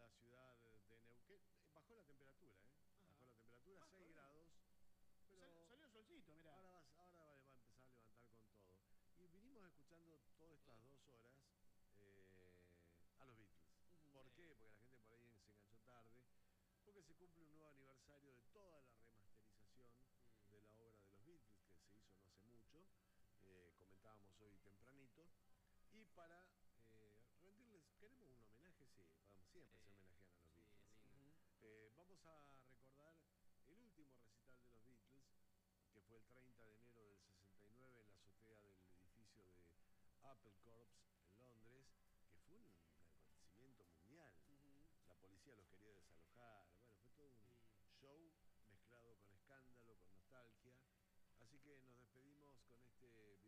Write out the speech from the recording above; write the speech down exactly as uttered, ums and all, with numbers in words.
la ciudad de Neuquén. Bajó la temperatura, ¿eh? Ajá. Bajó la temperatura, Ah, seis grados. Pero Sal, salió el solcito, mirá. Ahora, vas, ahora va, va a empezar a levantar con todo. Y vinimos escuchando todas estas dos horas eh, a los Beatles. Uh-huh. ¿Por qué? Porque la gente por ahí se enganchó tarde. Porque se cumple un nuevo aniversario de toda la remasterización mm. de la obra de los Beatles, que se hizo no hace mucho. Eh, comentábamos hoy tempranito. Y para eh, rendirles, queremos un homenaje, sí, vamos, siempre sí, se homenajean a los sí, Beatles. Uh-huh. eh, vamos a recordar el último recital de los Beatles, que fue el treinta de enero del sesenta y nueve en la azotea del edificio de Apple Corps en Londres, que fue un, un acontecimiento mundial. Uh-huh. La policía los quería desalojar, bueno, fue todo un sí. show mezclado con escándalo, con nostalgia. Así que nos despedimos con este